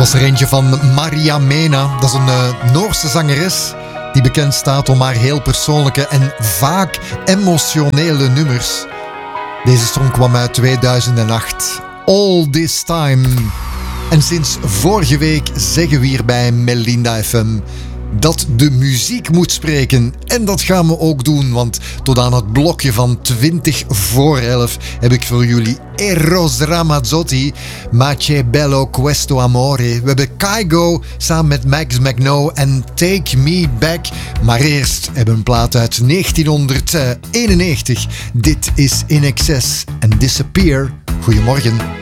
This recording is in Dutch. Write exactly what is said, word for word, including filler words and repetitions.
was er eentje van Maria Mena. Dat is een uh, Noorse zangeres die bekend staat om haar heel persoonlijke en vaak emotionele nummers. Deze song kwam uit tweeduizend acht. All This Time. En sinds vorige week zeggen we hier bij Melinda F M dat de muziek moet spreken. En dat gaan we ook doen, want tot aan het blokje van twintig voor elf heb ik voor jullie Eros Ramazzotti, Ma c'è bello questo amore. We hebben Kygo samen met Max McNo en Take Me Back. Maar eerst hebben we een plaat uit negentien eenennegentig. Dit is In Excess en Disappear. Goedemorgen.